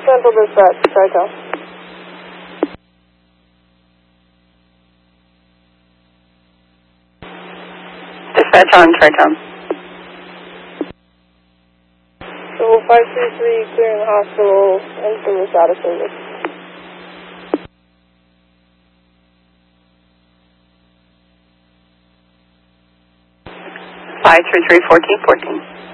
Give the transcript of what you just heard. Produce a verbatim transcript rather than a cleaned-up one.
Central Dispatch, Tri-Town. Dispatch on Tri-Town. So five three three clearing the hospital and service out of service. five three three, fourteen fourteen.